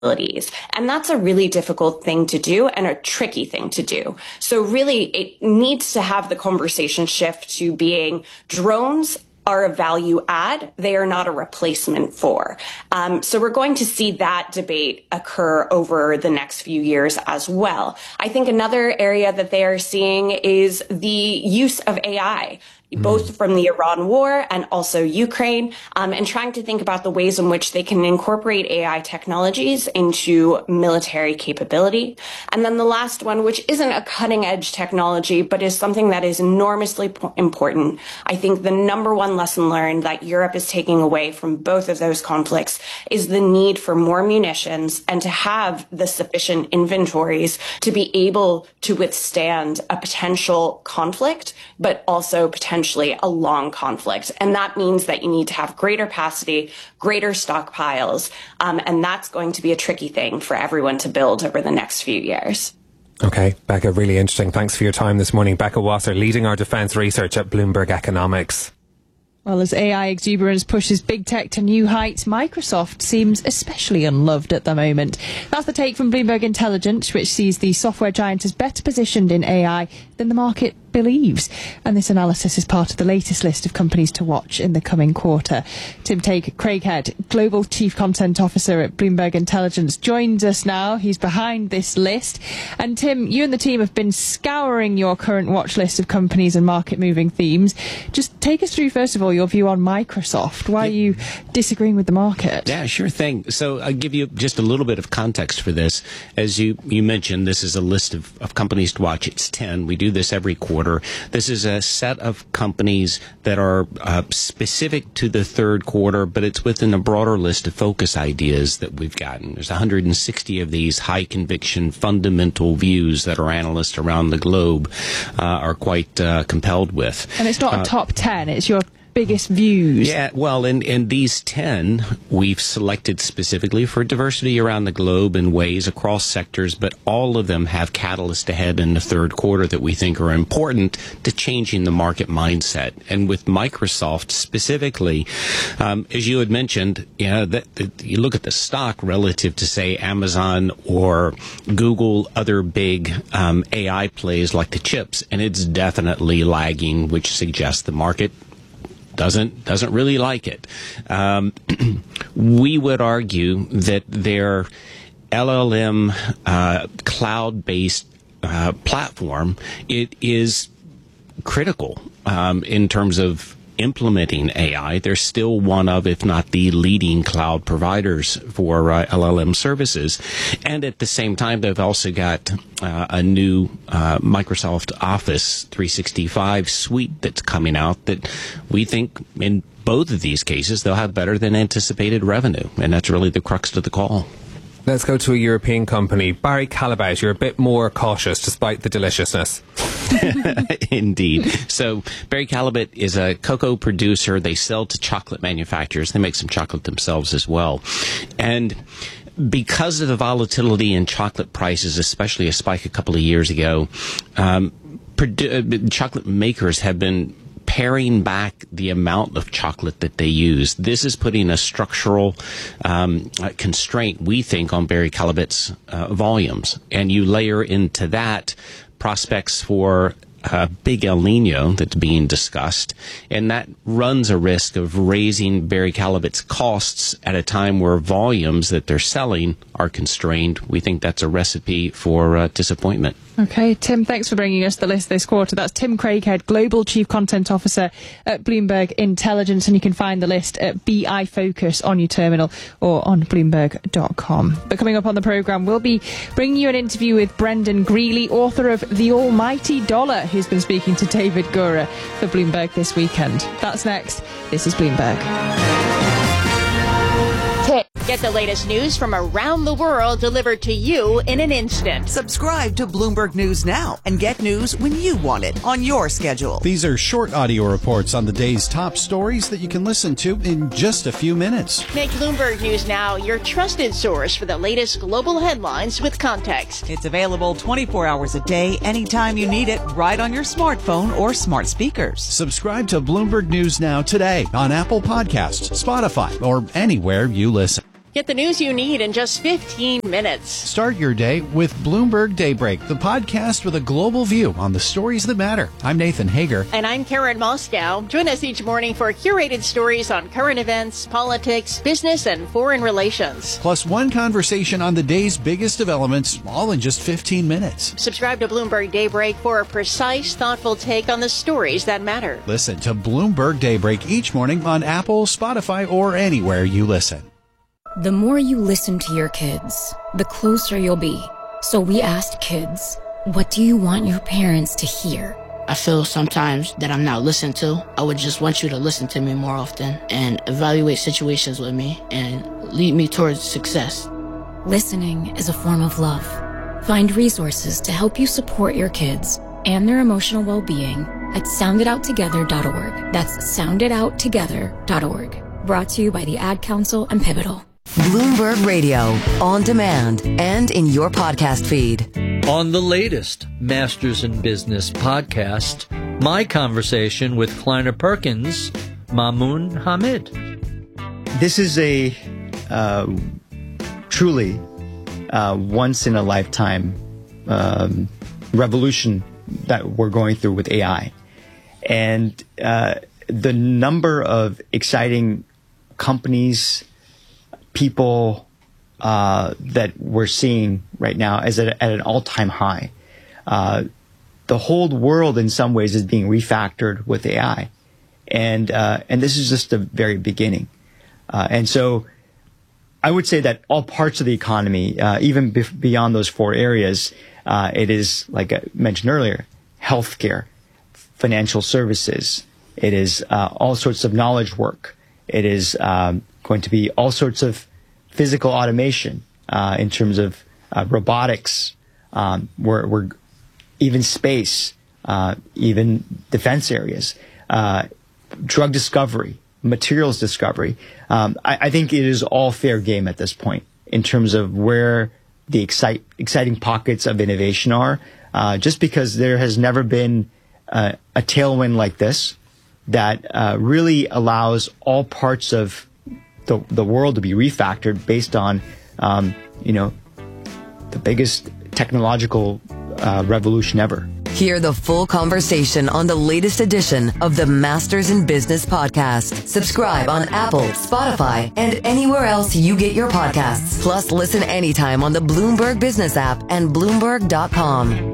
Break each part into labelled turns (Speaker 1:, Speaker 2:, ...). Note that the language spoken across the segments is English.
Speaker 1: And that's a really difficult thing to do and a tricky thing to do. So really, it needs to have the conversation shift to being drones are a value add. They are not a replacement for. So we're going to see that debate occur over the next few years as well. I think another area that they are seeing is the use of AI, both from the Iran war and also Ukraine, and trying to think about the ways in which they can incorporate AI technologies into military capability. And then the last one, which isn't a cutting edge technology, but is something that is enormously important. I think the number one lesson learned that Europe is taking away from both of those conflicts is the need for more munitions and to have the sufficient inventories to be able to withstand a potential conflict, but also potentially a long conflict. And that means that you need to have greater capacity, greater stockpiles, and that's going to be a tricky thing for everyone to build over the next few years.
Speaker 2: Okay, Becca, really interesting. Thanks for your time this morning. Becca Wasser, leading our defence research at Bloomberg Economics.
Speaker 3: Well, as AI exuberance pushes big tech to new heights, Microsoft seems especially unloved at the moment. That's the take from Bloomberg Intelligence, which sees the software giant as better positioned in AI than the market believes. And this analysis is part of the latest list of companies to watch in the coming quarter. Tim Craighead, Global Chief Content Officer at Bloomberg Intelligence, joins us now. He's behind this list. And Tim, you and the team have been scouring your current watch list of companies and market-moving themes. Just take us through, first of all, your view on Microsoft. Why are you disagreeing with the market?
Speaker 4: Yeah, sure thing. So I'll give you just a little bit of context for this. As you mentioned, this is a list of companies to watch. It's 10. We do this every quarter. This is a set of companies that are specific to the third quarter, but it's within a broader list of focus ideas that we've gotten. There's 160 of these high conviction fundamental views that our analysts around the globe are quite compelled with.
Speaker 3: And it's not a top 10, it's your biggest views.
Speaker 4: Yeah, well, in these 10, we've selected specifically for diversity around the globe in ways across sectors, but all of them have catalysts ahead in the third quarter that we think are important to changing the market mindset. And with Microsoft specifically, as you had mentioned, that you look at the stock relative to, say, Amazon or Google, other big AI plays like the chips, and it's definitely lagging, which suggests the market doesn't really like it. We would argue that their LLM cloud-based platform, it is critical in terms of implementing AI. They're still one of, if not the leading cloud providers for LLM services. And at the same time, they've also got a new Microsoft Office 365 suite that's coming out that we think in both of these cases, they'll have better than anticipated revenue. And that's really the crux of the call.
Speaker 2: Let's go to a European company. Barry Callebaut, you're a bit more cautious despite the deliciousness.
Speaker 4: Indeed. So Barry Callebaut is a cocoa producer. They sell to chocolate manufacturers. They make some chocolate themselves as well. And because of the volatility in chocolate prices, especially a spike a couple of years ago, chocolate makers have been paring back the amount of chocolate that they use. This is putting a structural constraint, we think, on Barry Callebaut's volumes. And you layer into that prospects for big El Nino that's being discussed, and that runs a risk of raising Barry Callebaut's costs at a time where volumes that they're selling are constrained. We think that's a recipe for disappointment.
Speaker 3: Okay, Tim, thanks for bringing us the list this quarter. That's Tim Craighead, Global Chief Content Officer at Bloomberg Intelligence, and you can find the list at BI Focus on your terminal or on Bloomberg.com. But coming up on the programme, we'll be bringing you an interview with Brendan Greeley, author of The Almighty Dollar, who's been speaking to David Gura for Bloomberg this weekend. That's next. This is Bloomberg.
Speaker 5: Get the latest news from around the world delivered to you in an instant.
Speaker 6: Subscribe to Bloomberg News now and get news when you want it on your schedule.
Speaker 7: These are short audio reports on the day's top stories that you can listen to in just a few minutes.
Speaker 5: Make Bloomberg News Now your trusted source for the latest global headlines with context.
Speaker 6: It's available 24 hours a day, anytime you need it, right on your smartphone or smart speakers.
Speaker 7: Subscribe to Bloomberg News Now today on Apple Podcasts, Spotify, or anywhere you listen.
Speaker 5: Get the news you need in just 15 minutes.
Speaker 7: Start your day with Bloomberg Daybreak, the podcast with a global view on the stories that matter. I'm Nathan Hager.
Speaker 5: And I'm Karen Moscow. Join us each morning for curated stories on current events, politics, business, and foreign relations.
Speaker 7: Plus one conversation on the day's biggest developments, all in just 15 minutes.
Speaker 5: Subscribe to Bloomberg Daybreak for a precise, thoughtful take on the stories that matter.
Speaker 7: Listen to Bloomberg Daybreak each morning on Apple, Spotify, or anywhere you listen.
Speaker 8: The more you listen to your kids, the closer you'll be. So we asked kids, what do you want your parents to hear?
Speaker 9: I feel sometimes that I'm not listened to. I would just want you to listen to me more often and evaluate situations with me and lead me towards success.
Speaker 8: Listening is a form of love. Find resources to help you support your kids and their emotional well-being at sounditouttogether.org. That's sounditouttogether.org. Brought to you by the Ad Council and Pivotal.
Speaker 10: Bloomberg Radio, on demand and in your podcast feed.
Speaker 11: On the latest Masters in Business podcast, my conversation with Kleiner Perkins, Mamoun Hamid.
Speaker 12: This is a truly once-in-a-lifetime revolution that we're going through with AI. And the number of exciting companies, people that we're seeing right now is at an all-time high. The whole world, in some ways, is being refactored with AI, and this is just the very beginning. And so, I would say that all parts of the economy, even beyond those four areas, it is, like I mentioned earlier, healthcare, financial services. It is all sorts of knowledge work. It is going to be all sorts of physical automation in terms of robotics, we're even space, even defense areas, drug discovery, materials discovery. I think it is all fair game at this point in terms of where the exciting pockets of innovation are, just because there has never been a tailwind like this that really allows all parts of the world to be refactored based on, the biggest technological revolution ever.
Speaker 10: Hear the full conversation on the latest edition of the Masters in Business podcast. Subscribe on Apple, Spotify, and anywhere else you get your podcasts. Plus, listen anytime on the Bloomberg Business app and Bloomberg.com.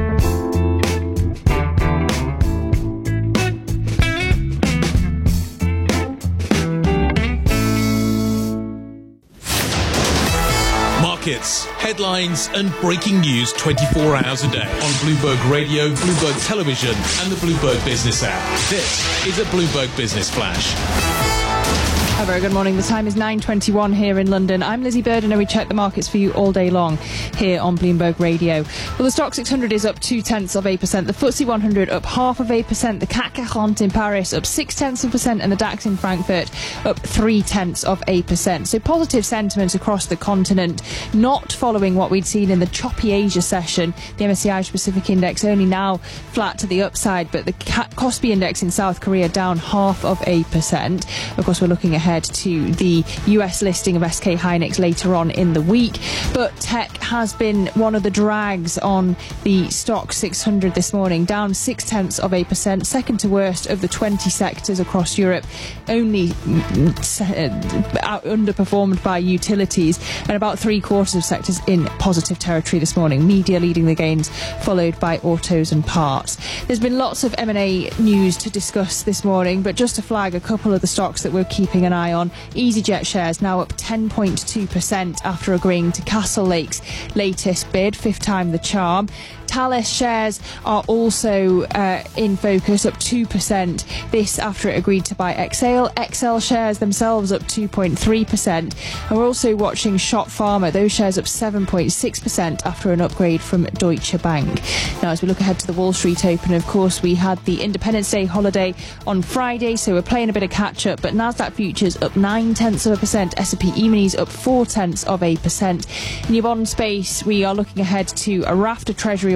Speaker 13: Markets, headlines and breaking news 24 hours a day on Bloomberg Radio, Bloomberg Television and the Bloomberg Business app. This is a Bloomberg Business Flash.
Speaker 3: A very good morning. The time is 9:21 here in London. I'm Lizzie Burden and we check the markets for you all day long here on Bloomberg Radio. Well, the Stoxx 600 is up 0.2%. The FTSE 100 up 0.5%. The CAC 40 in Paris up 0.6%, and the DAX in Frankfurt up 0.3%. So positive sentiment across the continent, not following what we'd seen in the choppy Asia session. The MSCI Asia Pacific Index only now flat to the upside, but the Kospi Index in South Korea down 0.5%. Of course, we're looking ahead to the US listing of SK Hynix later on in the week, but tech has been one of the drags on the Stoxx 600 this morning, down 0.6%, second to worst of the 20 sectors across Europe, only underperformed by utilities, and about 3/4 of sectors in positive territory this morning. Media leading the gains, followed by autos and parts. There's been lots of M&A news to discuss this morning, but just to flag a couple of the stocks that we're keeping an eye on. EasyJet shares now up 10.2% after agreeing to Castle Lake's latest bid, fifth time the charm. Thales shares are also in focus, up 2%. This after it agreed to buy Exail. Exail shares themselves up 2.3%. And we're also watching Schott Pharma. Those shares up 7.6% after an upgrade from Deutsche Bank. Now, as we look ahead to the Wall Street Open, of course, we had the Independence Day holiday on Friday, so we're playing a bit of catch-up. But Nasdaq futures up 0.9%. S&P E-minis up 0.4%. In your bond space, we are looking ahead to a raft of Treasury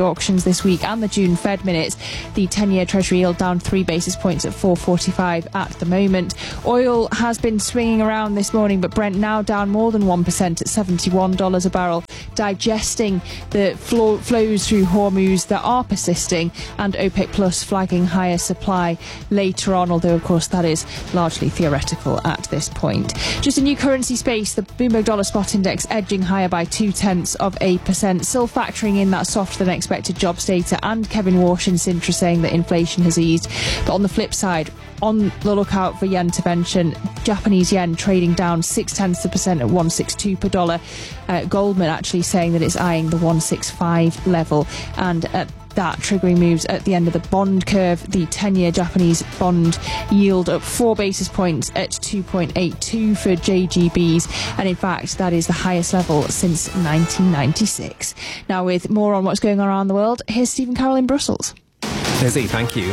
Speaker 3: auctions this week and the June Fed minutes. The 10-year Treasury yield down 3 basis points at 4.45 at the moment. Oil has been swinging around this morning, but Brent now down more than 1% at $71 a barrel, digesting the flows through Hormuz that are persisting, and OPEC Plus flagging higher supply later on, although of course that is largely theoretical at this point. Just a new currency space, the Bloomberg Dollar Spot Index edging higher by 0.2%, still factoring in that softer than expected jobs data and Kevin Walsh in Sintra saying that inflation has eased. But on the flip side, on the lookout for yen intervention, Japanese yen trading down 0.6% at 162 per dollar. Goldman actually saying that it's eyeing the 165 level, and at that triggering moves at the end of the bond curve. The 10-year Japanese bond yield up 4 basis points at 2.82 for JGBs, and in fact that is the highest level since 1996. Now, with more on what's going on around the world, here's Stephen Carroll in Brussels.
Speaker 2: Lizzie, thank you.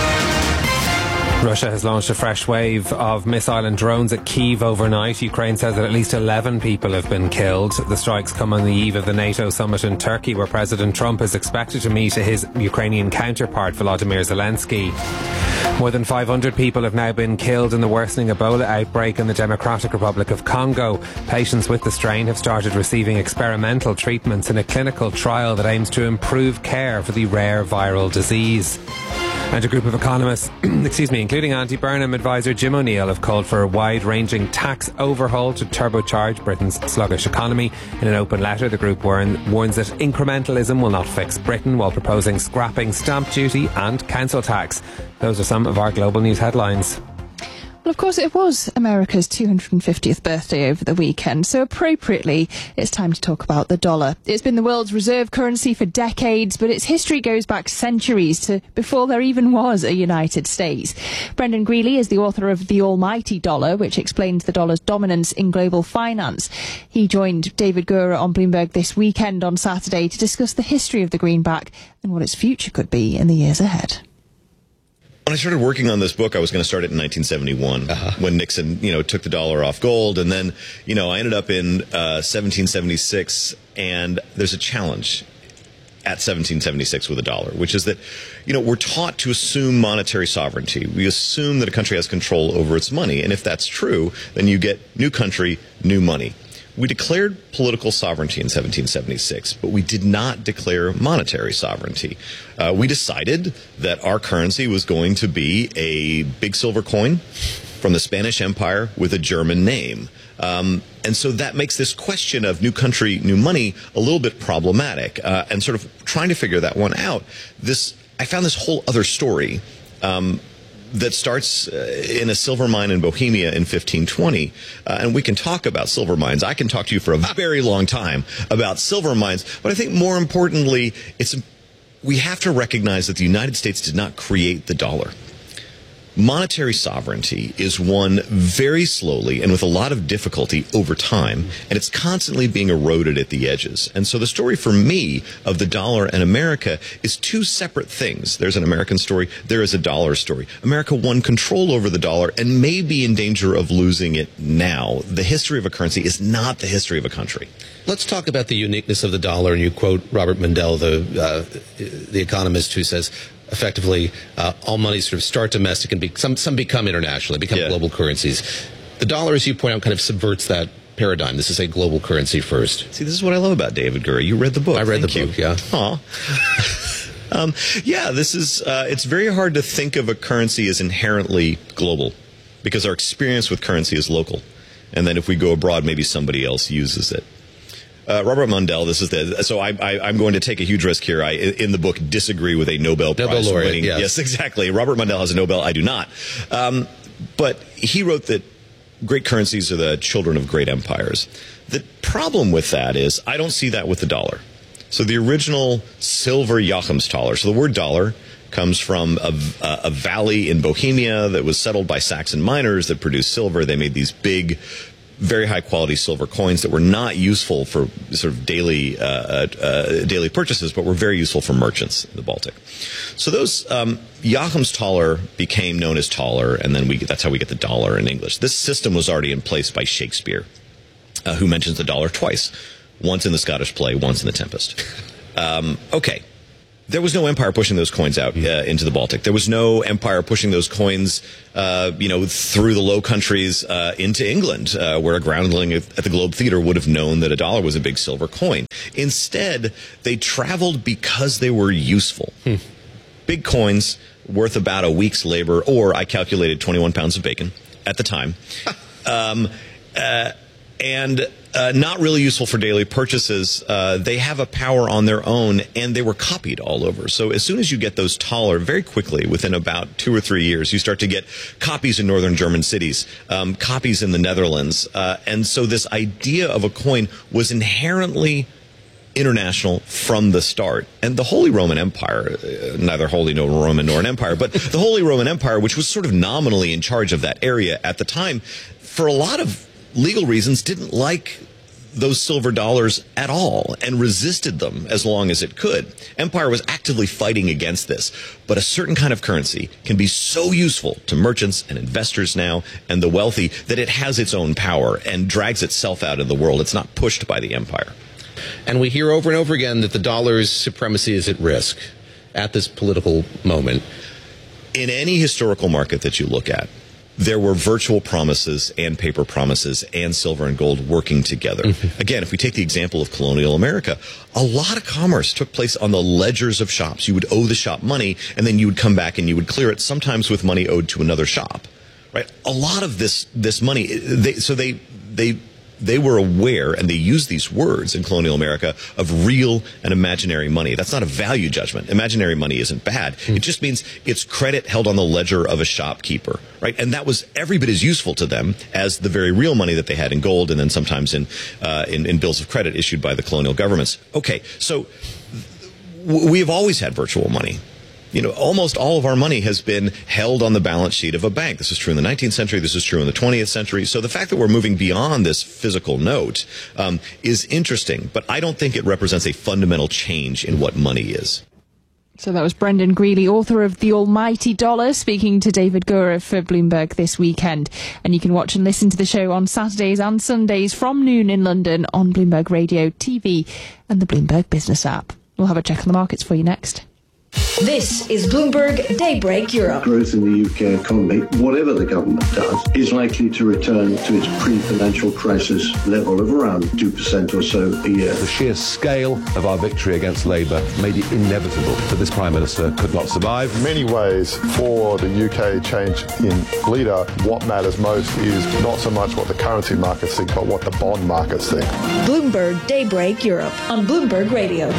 Speaker 2: Russia has launched a fresh wave of missile and drones at Kyiv overnight. Ukraine says that at least 11 people have been killed. The strikes come on the eve of the NATO summit in Turkey, where President Trump is expected to meet his Ukrainian counterpart, Volodymyr Zelensky. More than 500 people have now been killed in the worsening Ebola outbreak in the Democratic Republic of Congo. Patients with the strain have started receiving experimental treatments in a clinical trial that aims to improve care for the rare viral disease. And a group of economists, including anti-Burnham advisor Jim O'Neill, have called for a wide-ranging tax overhaul to turbocharge Britain's sluggish economy. In an open letter, the group warns that incrementalism will not fix Britain, while proposing scrapping stamp duty and council tax. Those are some of our global news headlines.
Speaker 3: Well, of course, it was America's 250th birthday over the weekend, so appropriately, it's time to talk about the dollar. It's been the world's reserve currency for decades, but its history goes back centuries to before there even was a United States. Brendan Greeley is the author of The Almighty Dollar, which explains the dollar's dominance in global finance. He joined David Gura on Bloomberg this weekend on Saturday to discuss the history of the greenback and what its future could be in the years ahead.
Speaker 14: When I started working on this book, I was going to start it in 1971 when Nixon, took the dollar off gold. And then, I ended up in 1776, and there's a challenge at 1776 with the dollar, which is that, we're taught to assume monetary sovereignty. We assume that a country has control over its money. And if that's true, then you get new country, new money. We declared political sovereignty in 1776, but we did not declare monetary sovereignty. We decided that our currency was going to be a big silver coin from the Spanish Empire with a German name. And so that makes this question of new country, new money a little bit problematic. And sort of trying to figure that one out, I found this whole other story that starts in a silver mine in Bohemia in 1520. And we can talk about silver mines. I can talk to you for a very long time about silver mines. But I think more importantly, we have to recognize that the United States did not create the dollar. Monetary sovereignty is won very slowly and with a lot of difficulty over time, and it's constantly being eroded at the edges. And so the story for me of the dollar and America is two separate things. There's an American story, there is a dollar story. America won control over the dollar and may be in danger of losing it now. The history of a currency is not the history of a country.
Speaker 15: Let's talk about the uniqueness of the dollar, and you quote Robert Mundell, the economist, who says, effectively, all money sort of start domestic and some become international, become global currencies. The dollar, as you point out, kind of subverts that paradigm. This is a global currency first.
Speaker 14: See, this is what I love about David Gura. You read the book.
Speaker 15: I read the book, yeah.
Speaker 14: Aw. This is, it's very hard to think of a currency as inherently global because our experience with currency is local. And then if we go abroad, maybe somebody else uses it. Robert Mundell, I'm going to take a huge risk here. I, in the book, disagree with a Nobel Prize winning. Yes, exactly. Robert Mundell has a Nobel. I do not. But he wrote that great currencies are the children of great empires. The problem with that is I don't see that with the dollar. So the original silver Joachimsthaler, so the word dollar comes from a valley in Bohemia that was settled by Saxon miners that produced silver. They made these big, very high-quality silver coins that were not useful for sort of daily purchases, but were very useful for merchants in the Baltic. So those Joachimsthaler became known as taler, and then that's how we get the dollar in English. This system was already in place by Shakespeare, who mentions the dollar twice, once in the Scottish play, once in The Tempest. Okay, There was no empire pushing those coins out into the Baltic. There was no empire pushing those coins, through the Low Countries into England, where a groundling at the Globe Theatre would have known that a dollar was a big silver coin. Instead, they traveled because they were useful. Big coins worth about a week's labor, or I calculated 21 pounds of bacon at the time. And not really useful for daily purchases. They have a power on their own, and they were copied all over. So as soon as you get those taller, very quickly, within about 2 or 3 years, you start to get copies in northern German cities, copies in the Netherlands. And so this idea of a coin was inherently international from the start. And the Holy Roman Empire, neither Holy nor Roman nor an empire, but the Holy Roman Empire, which was sort of nominally in charge of that area at the time, for a lot of legal reasons, didn't like those silver dollars at all and resisted them as long as it could. Empire was actively fighting against this. But a certain kind of currency can be so useful to merchants and investors now and the wealthy that it has its own power and drags itself out of the world. It's not pushed by the empire.
Speaker 15: And we hear over and over again that the dollar's supremacy is at risk at this political moment.
Speaker 14: In any historical market that you look at, there were virtual promises and paper promises and silver and gold working together. Again, if we take the example of colonial America, a lot of commerce took place on the ledgers of shops. You would owe the shop money, and then you would come back and you would clear it, sometimes with money owed to another shop. Right? A lot of this money, they were aware, and they used these words in colonial America, of real and imaginary money. That's not a value judgment. Imaginary money isn't bad. It just means it's credit held on the ledger of a shopkeeper, right? And that was every bit as useful to them as the very real money that they had in gold, and then sometimes in bills of credit issued by the colonial governments. Okay, so we have always had virtual money. You know, almost all of our money has been held on the balance sheet of a bank. This is true in the 19th century. This is true in the 20th century. So the fact that we're moving beyond this physical note is interesting, but I don't think it represents a fundamental change in what money is.
Speaker 3: So that was Brendan Greeley, author of The Almighty Dollar, speaking to David Gura for Bloomberg this weekend. And you can watch and listen to the show on Saturdays and Sundays from noon in London on Bloomberg Radio, TV and the Bloomberg Business app. We'll have a check on the markets for you next.
Speaker 16: This is Bloomberg Daybreak Europe.
Speaker 17: Growth in the UK economy, whatever the government does, is likely to return to its pre-financial crisis level of around 2% or so a year.
Speaker 18: The sheer scale of our victory against Labour made it inevitable that this Prime Minister could not survive.
Speaker 19: In many ways, for the UK change in leader, what matters most is not so much what the currency markets think, but what the bond markets think.
Speaker 16: Bloomberg Daybreak Europe on Bloomberg Radio.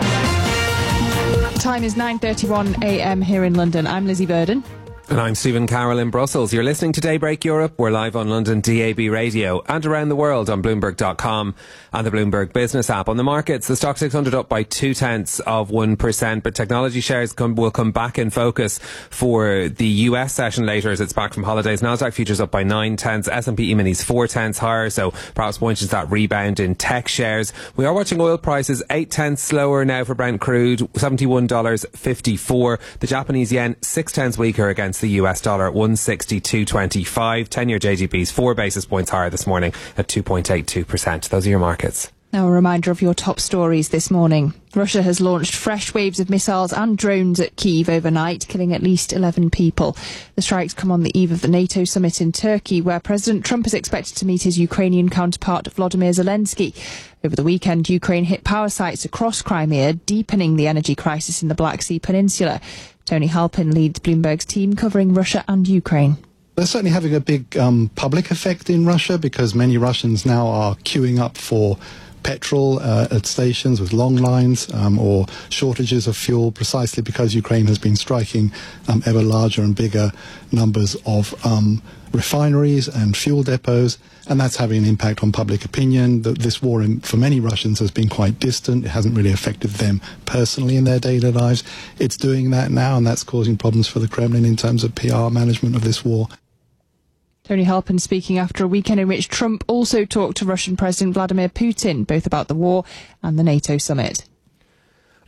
Speaker 3: Time is 9:31 a.m. here in London. I'm Lizzie Burden.
Speaker 2: And I'm Stephen Carroll in Brussels. You're listening to Daybreak Europe. We're live on London DAB radio and around the world on Bloomberg.com and the Bloomberg Business app. On the markets, the Stock 600 up by 0.2%, but technology shares will come back in focus for the US session later as it's back from holidays. Nasdaq futures up by 0.9, S&P E-minis 0.4 higher, so perhaps pointing to that rebound in tech shares. We are watching oil prices 0.8 slower now for Brent crude, $71.54. The Japanese yen 0.6 weaker against the US dollar at 162.25. 10-year JGB's 4 basis points higher this morning at 2.82%. Those are your markets.
Speaker 3: Now a reminder of your top stories this morning. Russia has launched fresh waves of missiles and drones at Kyiv overnight, killing at least 11 people. The strikes come on the eve of the NATO summit in Turkey, where President Trump is expected to meet his Ukrainian counterpart Volodymyr Zelensky. Over the weekend, Ukraine hit power sites across Crimea, deepening the energy crisis in the Black Sea Peninsula. Tony Halpin leads Bloomberg's team covering Russia and Ukraine.
Speaker 20: They're certainly having a big public effect in Russia because many Russians now are queuing up for petrol at stations with long lines or shortages of fuel, precisely because Ukraine has been striking ever larger and bigger numbers of refineries and fuel depots, and that's having an impact on public opinion. This war, for many Russians, has been quite distant. It hasn't really affected them personally in their daily lives. It's doing that now, and that's causing problems for the Kremlin in terms of PR management of this war.
Speaker 3: Tony Halpin speaking after a weekend in which Trump also talked to Russian President Vladimir Putin, both about the war and the NATO summit.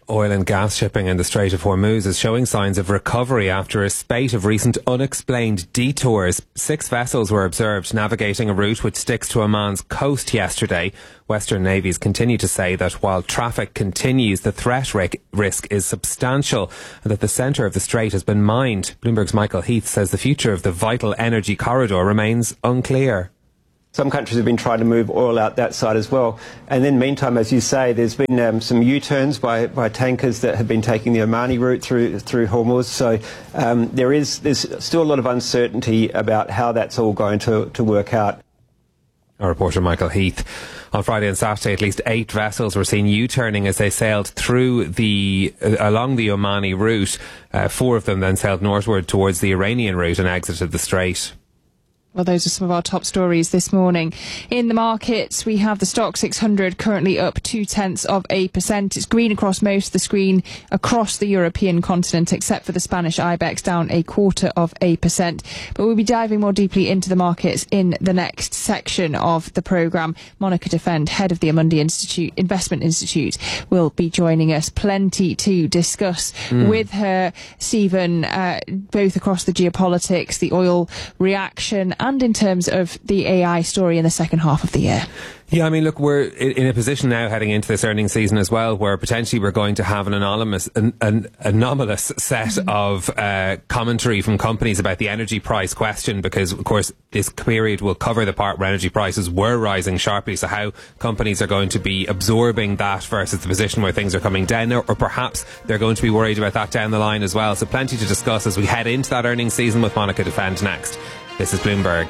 Speaker 2: Oil and gas shipping in the Strait of Hormuz is showing signs of recovery after a spate of recent unexplained detours. 6 vessels were observed navigating a route which sticks to Oman's coast yesterday. Western navies continue to say that while traffic continues, the threat risk is substantial and that the centre of the strait has been mined. Bloomberg's Michael Heath says the future of the vital energy corridor remains unclear.
Speaker 21: Some countries have been trying to move oil out that side as well. And then meantime, as you say, there's been some U-turns by tankers that have been taking the Omani route through Hormuz. So there's still a lot of uncertainty about how that's all going to work out.
Speaker 2: Our reporter Michael Heath. On Friday and Saturday, at least 8 vessels were seen U-turning as they sailed through along the Omani route. 4 of them then sailed northward towards the Iranian route and exited the strait.
Speaker 3: Well, those are some of our top stories this morning. In the markets, we have the Stock 600 currently up 0.2%. It's green across most of the screen across the European continent, except for the Spanish IBEX, down 0.25%. But we'll be diving more deeply into the markets in the next section of the programme. Monica Defend, head of the Amundi Investment Institute, will be joining us. Plenty to discuss with her, Stephen, both across the geopolitics, the oil reaction, and in terms of the AI story in the second half of the year.
Speaker 2: Yeah, I mean, look, we're in a position now heading into this earnings season as well, where potentially we're going to have an anomalous set of commentary from companies about the energy price question, because, of course, this period will cover the part where energy prices were rising sharply. So how companies are going to be absorbing that versus the position where things are coming down, or perhaps they're going to be worried about that down the line as well. So plenty to discuss as we head into that earnings season with Monica Defend next. This is Bloomberg.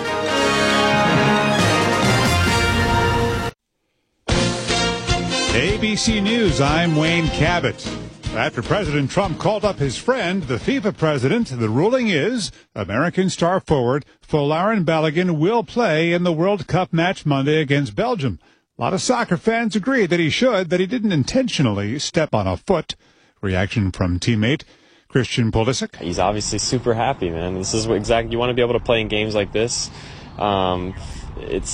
Speaker 22: ABC News, I'm Wayne Cabot. After President Trump called up his friend, the FIFA president, the ruling is American star forward Folarin Balogun will play in the World Cup match Monday against Belgium. A lot of soccer fans agree that he should, that he didn't intentionally step on a foot. Reaction from teammate Christian Pulisic.
Speaker 23: He's obviously super happy, man. This is what exactly you want to be able to play in games like this. It's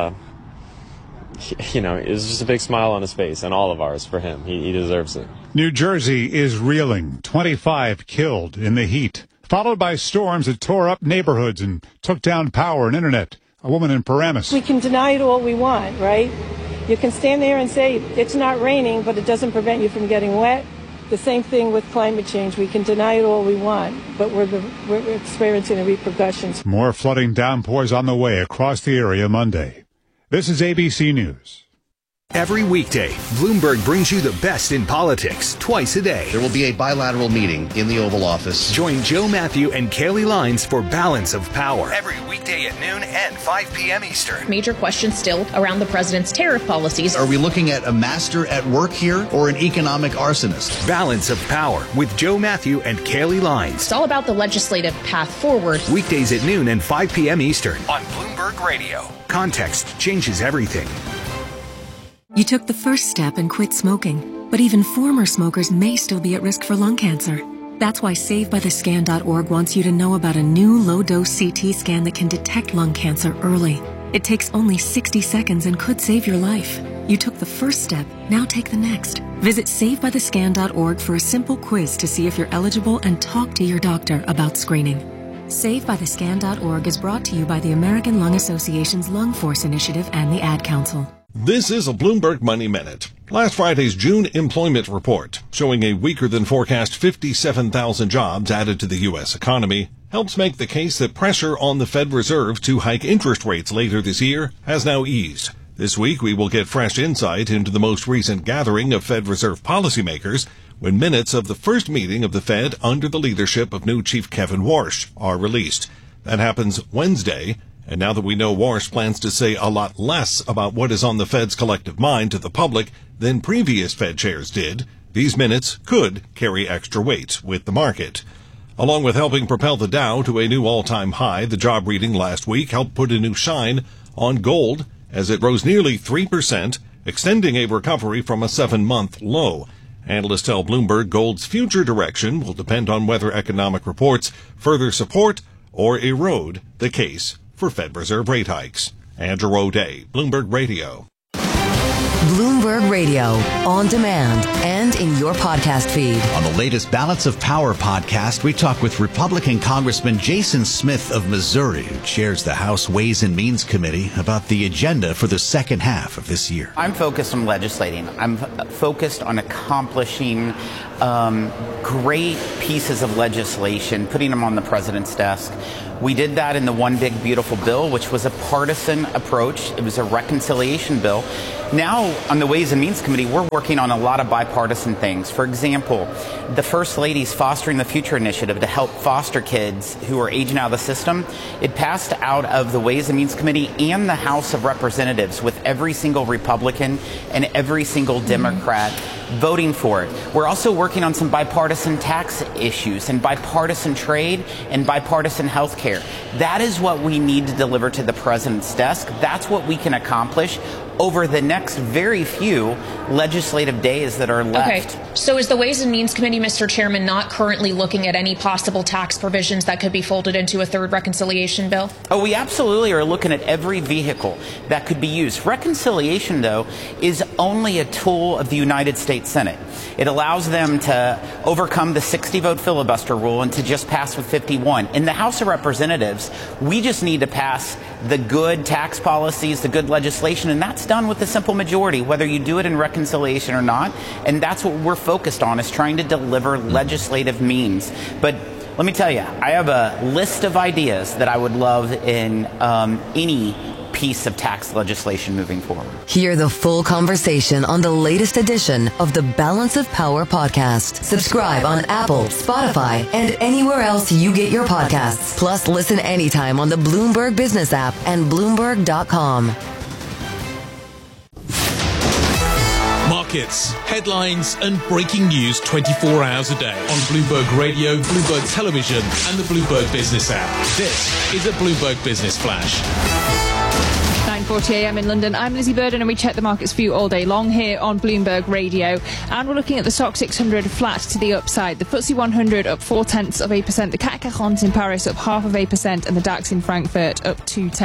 Speaker 23: just a big smile on his face, and all of ours for him. He deserves it.
Speaker 22: New Jersey is reeling. 25 killed in the heat, followed by storms that tore up neighborhoods and took down power and internet. A woman in Paramus.
Speaker 24: We can deny it all we want, right? You can stand there and say it's not raining, but it doesn't prevent you from getting wet. The same thing with climate change. We can deny it all we want, but we're experiencing the repercussions.
Speaker 22: More flooding downpours on the way across the area Monday. This is ABC News.
Speaker 25: Every weekday, Bloomberg brings you the best in politics twice a day.
Speaker 26: There will be a bilateral meeting in the Oval Office.
Speaker 25: Join Joe Matthew and Kaylee Lines for Balance of Power.
Speaker 27: Every weekday at noon and 5 p.m. Eastern.
Speaker 28: Major questions still around the president's tariff policies.
Speaker 26: Are we looking at a master at work here or an economic arsonist?
Speaker 25: Balance of Power with Joe Matthew and Kaylee Lines.
Speaker 28: It's all about the legislative path forward.
Speaker 25: Weekdays at noon and 5 p.m. Eastern.
Speaker 27: On Bloomberg Radio.
Speaker 25: Context changes everything.
Speaker 29: You took the first step and quit smoking, but even former smokers may still be at risk for lung cancer. That's why SaveByTheScan.org wants you to know about a new low-dose CT scan that can detect lung cancer early. It takes only 60 seconds and could save your life. You took the first step, now take the next. Visit SaveByTheScan.org for a simple quiz to see if you're eligible and talk to your doctor about screening. SaveByTheScan.org is brought to you by the American Lung Association's Lung Force Initiative and the Ad Council.
Speaker 30: This is a Bloomberg Money Minute. Last Friday's June employment report, showing a weaker than forecast 57,000 jobs added to the U.S. economy, helps make the case that pressure on the Fed Reserve to hike interest rates later this year has now eased. This week we will get fresh insight into the most recent gathering of Fed Reserve policymakers when minutes of the first meeting of the Fed under the leadership of new Chief Kevin Warsh are released. That happens Wednesday. And now that we know Warsh plans to say a lot less about what is on the Fed's collective mind to the public than previous Fed chairs did, these minutes could carry extra weight with the market. Along with helping propel the Dow to a new all-time high, the job reading last week helped put a new shine on gold as it rose nearly 3%, extending a recovery from a 7-month low. Analysts tell Bloomberg gold's future direction will depend on whether economic reports further support or erode the case for Fed Reserve rate hikes. Andrew O'Day, Bloomberg Radio.
Speaker 1: Bloomberg Radio, on demand, and in your podcast feed.
Speaker 26: On the latest Balance of Power podcast, we talk with Republican Congressman Jason Smith of Missouri, who chairs the House Ways and Means Committee, about the agenda for the second half of this year.
Speaker 4: I'm focused on legislating. I'm focused on accomplishing great pieces of legislation, putting them on the president's desk. We did that in the One Big Beautiful Bill, which was a partisan approach. It was a reconciliation bill. Now, on the Ways and Means Committee, we're working on a lot of bipartisan things. For example, the First Lady's Fostering the Future initiative to help foster kids who are aging out of the system. It passed out of the Ways and Means Committee and the House of Representatives, with every single Republican and every single Democrat voting for it. We're also working on some bipartisan tax issues and bipartisan trade and bipartisan health care. That is what we need to deliver to the president's desk. That's what we can accomplish over the next very few legislative days that are left.
Speaker 28: Okay, so is the Ways and Means Committee, Mr. Chairman, not currently looking at any possible tax provisions that could be folded into a third reconciliation bill?
Speaker 4: Oh, we absolutely are looking at every vehicle that could be used. Reconciliation, though, is only a tool of the United States Senate. It allows them to overcome the 60-vote filibuster rule and to just pass with 51. In the House of Representatives, we just need to pass the good tax policies, the good legislation, and that's done with a simple majority, whether you do it in reconciliation or not. And that's what we're focused on, is trying to deliver legislative means. But let me tell you, I have a list of ideas that I would love in any piece of tax legislation moving forward.
Speaker 1: Hear the full conversation on the latest edition of the Balance of Power podcast. Subscribe on Apple, Spotify, and anywhere else you get your podcasts. Plus, listen anytime on the Bloomberg Business app and Bloomberg.com.
Speaker 13: Markets, headlines, and breaking news 24 hours a day on Bloomberg Radio, Bloomberg Television, and the Bloomberg Business app. This is a Bloomberg Business Flash.
Speaker 3: 9:40 a.m. in London. I'm Lizzie Burden, and we check the markets for you all day long here on Bloomberg Radio. And we're looking at the Stoxx 600 flat to the upside. The FTSE 100 up 0.4%. The CAC 40 in Paris up 0.5%, and the DAX in Frankfurt up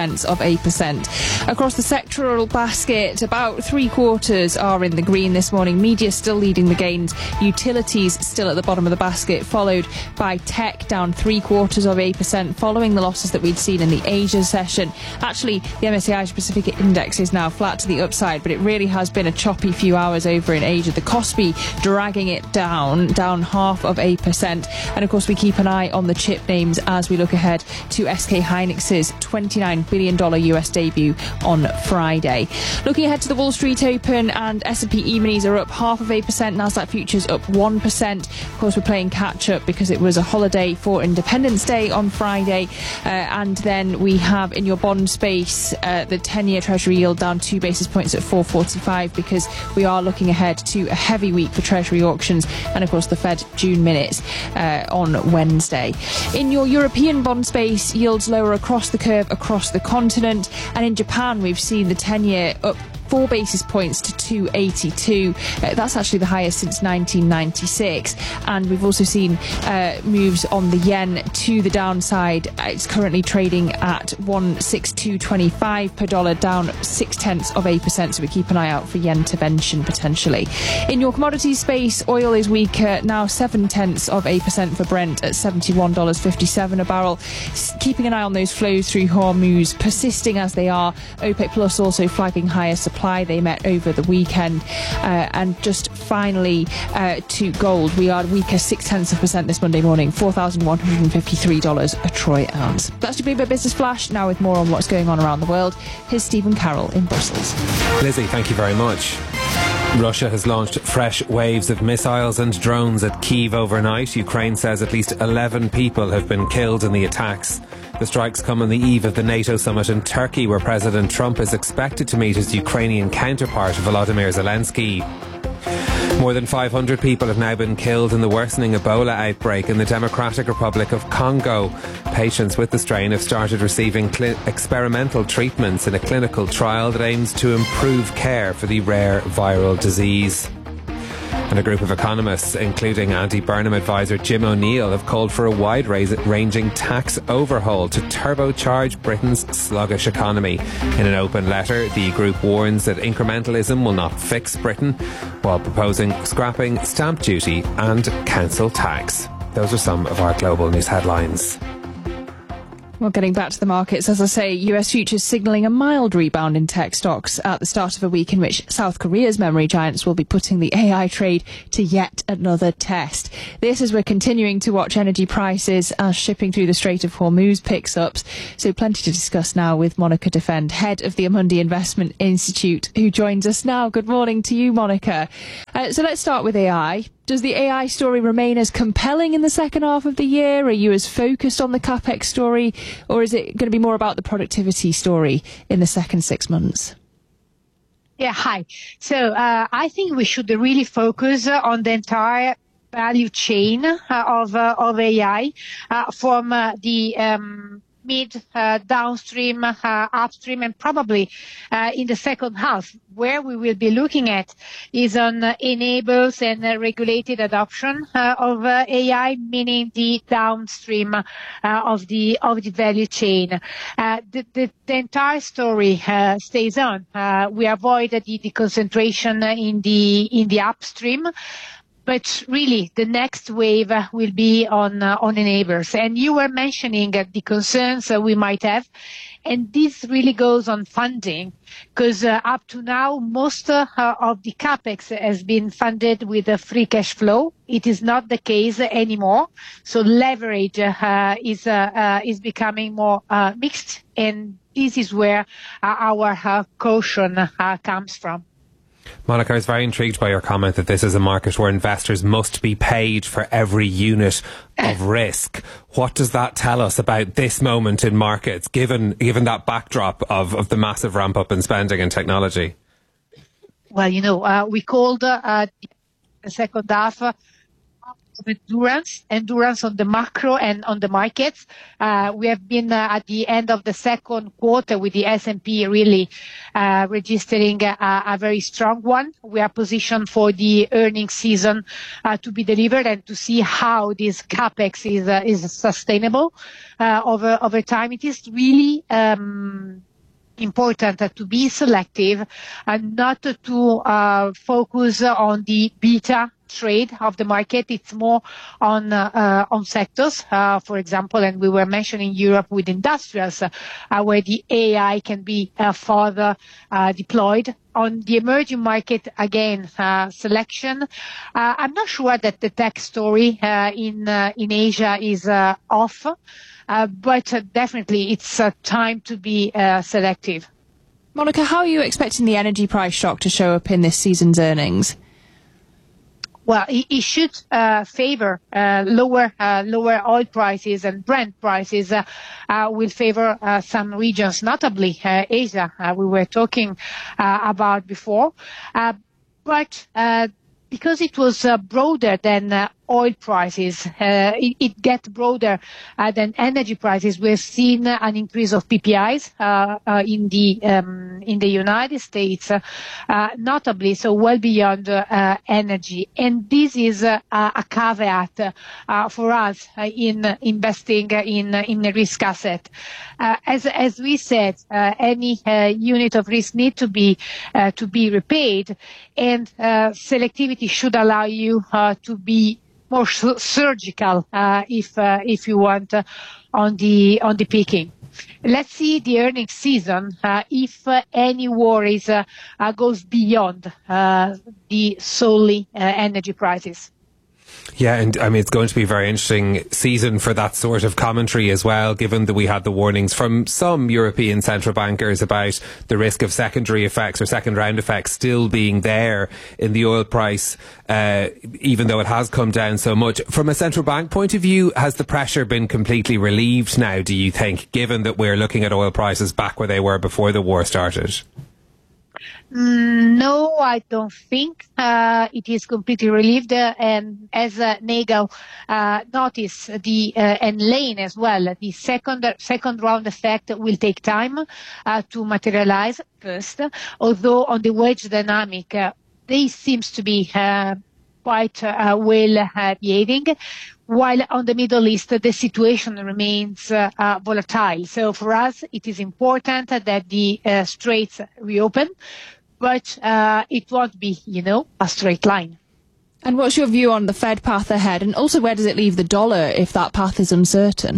Speaker 3: 0.2%. Across the sectoral basket, about 3/4 are in the green this morning. Media still leading the gains. Utilities still at the bottom of the basket, followed by tech down 0.75%, following the losses that we'd seen in the Asia session. Actually, the MSCI Pacific Index is now flat to the upside, but it really has been a choppy few hours over in Asia. The Kospi dragging it down 0.5%. And of course, we keep an eye on the chip names as we look ahead to SK Hynix's $29 billion US debut on Friday. Looking ahead to the Wall Street Open, and S&P E-minis are up 0.5%. Nasdaq futures up 1%. Of course, we're playing catch up because it was a holiday for Independence Day on Friday. And then we have in your bond space the 10-year Treasury yield down 2 basis points at 4.45, because we are looking ahead to a heavy week for Treasury auctions, and of course the Fed June minutes on Wednesday. In your European bond space, yields lower across the curve across the continent, and in Japan we've seen the 10-year up 4 basis points to 2.82. That's actually the highest since 1996. And we've also seen moves on the yen to the downside. It's currently trading at 162.25 per dollar, down 0.6%. So we keep an eye out for yen intervention potentially. In your commodities space, oil is weaker, now 0.7% for Brent at $71.57 a barrel. Keeping an eye on those flows through Hormuz, persisting as they are. OPEC Plus also flagging higher supply. They met over the weekend. And just finally to gold, we are weaker 0.6% this Monday morning, $4,153 a troy ounce. That's your Bloomberg Business Flash. Now with more on what's going on around the world, here's Stephen Carroll in Brussels.
Speaker 2: Lizzie, thank you very much. Russia has launched fresh waves of missiles and drones at Kyiv overnight. Ukraine says at least 11 people have been killed in the attacks. The strikes come on the eve of the NATO summit in Turkey, where President Trump is expected to meet his Ukrainian counterpart, Volodymyr Zelensky. More than 500 people have now been killed in the worsening Ebola outbreak in the Democratic Republic of Congo. Patients with the strain have started receiving experimental treatments in a clinical trial that aims to improve care for the rare viral disease. And a group of economists, including anti-Burnham advisor Jim O'Neill, have called for a wide-ranging tax overhaul to turbocharge Britain's sluggish economy. In an open letter, the group warns that incrementalism will not fix Britain, while proposing scrapping stamp duty and council tax. Those are some of our global news headlines.
Speaker 3: Well, getting back to the markets, as I say, US futures signalling a mild rebound in tech stocks at the start of a week in which South Korea's memory giants will be putting the AI trade to yet another test. This as we're continuing to watch energy prices as shipping through the Strait of Hormuz picks up. So plenty to discuss now with Monica Defend, head of the Amundi Investment Institute, who joins us now. Good morning to you, Monica. So let's start with AI. Does the AI story remain as compelling in the second half of the year? Are you as focused on the CapEx story, or is it going to be more about the productivity story in the second 6 months?
Speaker 5: Yeah, hi. So I think we should really focus on the entire value chain of AI from the mid, downstream, upstream, and probably in the second half. Where we will be looking at is on enables and regulated adoption of AI, meaning the downstream of the value chain. The entire story stays on. We avoid the concentration in the upstream. But really, the next wave will be on enablers. And you were mentioning the concerns we might have. And this really goes on funding, because up to now, most of the CapEx has been funded with a free cash flow. It is not the case anymore. So leverage is becoming more mixed. And this is where our caution comes from.
Speaker 2: Monica, I was very intrigued by your comment that this is a market where investors must be paid for every unit of risk. What does that tell us about this moment in markets, given that backdrop of the massive ramp up in spending and technology?
Speaker 5: Well, we called the second half of endurance on the macro and on the markets. We have been at the end of the second quarter with the S&P really registering a very strong one. We are positioned for the earnings season to be delivered and to see how this CapEx is sustainable over time. It is really important to be selective and not to focus on the beta trade of the market. It's more on sectors, for example, and we were mentioning Europe with industrials, where the AI can be further deployed. On the emerging market, again, selection. I'm not sure that the tech story in Asia is off, but definitely it's time to be selective.
Speaker 3: Monica, how are you expecting the energy price shock to show up in this season's earnings?
Speaker 5: Well, it should favor lower oil prices, and Brent prices will favor some regions, notably Asia, we were talking about before. But because it was broader than oil prices, it gets broader than energy prices. We've seen an increase of PPIs in the United States, notably, so well beyond energy. And this is a caveat for us in investing in a risk asset. As we said, any unit of risk need to be repaid, and selectivity should allow you to be more surgical, if you want, on the picking. Let's see the earnings season if any worries goes beyond the solely energy prices.
Speaker 2: Yeah, and I mean, it's going to be a very interesting season for that sort of commentary as well, given that we had the warnings from some European central bankers about the risk of secondary effects or second round effects still being there in the oil price, even though it has come down so much. From a central bank point of view, has the pressure been completely relieved now, do you think, given that we're looking at oil prices back where they were before the war started?
Speaker 5: No, I don't think it is completely relieved. And as Nagel noticed, and Lane as well, the second round effect will take time to materialize first. Although on the wage dynamic, they seems to be quite well behaving, while on the Middle East, the situation remains volatile. So for us, it is important that the straits reopen, but it won't be, a straight line.
Speaker 3: And what's your view on the Fed path ahead? And also, where does it leave the dollar if that path is uncertain?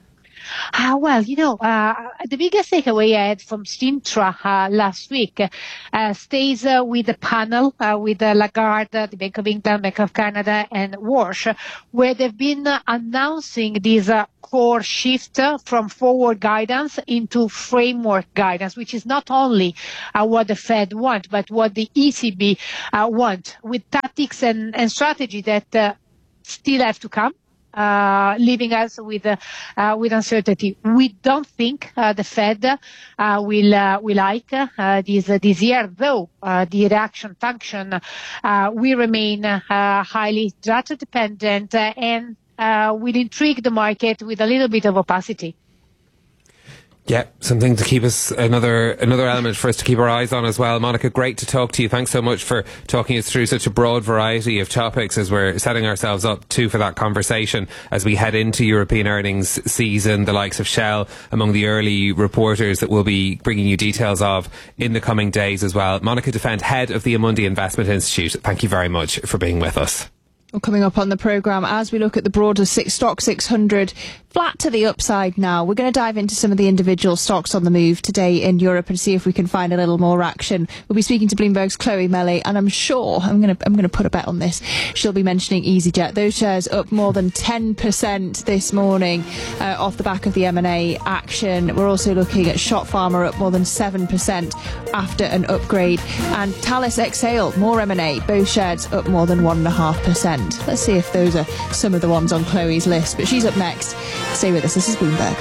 Speaker 5: The biggest takeaway I had from Sintra last week stays with the panel with Lagarde, the Bank of England, Bank of Canada, and Walsh, where they've been announcing this core shift from forward guidance into framework guidance, which is not only what the Fed wants, but what the ECB want, with tactics and strategy that still have to come. Leaving us with uncertainty. We don't think the Fed will like this year, though the reaction function will remain highly data dependent and will intrigue the market with a little bit of opacity.
Speaker 2: Yeah, something to keep us, another element for us to keep our eyes on as well. Monica, great to talk to you. Thanks so much for talking us through such a broad variety of topics as we're setting ourselves up too for that conversation as we head into European earnings season, the likes of Shell among the early reporters that we'll be bringing you details of in the coming days as well. Monica Defend, head of the Amundi Investment Institute, thank you very much for being with us.
Speaker 3: Well, coming up on the programme, as we look at the broader Stock 600, flat to the upside now. We're going to dive into some of the individual stocks on the move today in Europe and see if we can find a little more action. We'll be speaking to Bloomberg's Chloe Melly, and I'm sure I'm going to put a bet on this. She'll be mentioning EasyJet. Those shares up more than 10% this morning off the back of the M&A action. We're also looking at Schott Pharma up more than 7% after an upgrade, and Thales Exhale, more M&A, both shares up more than 1.5%. Let's see if those are some of the ones on Chloe's list, but she's up next. Stay with us. This is Bloomberg.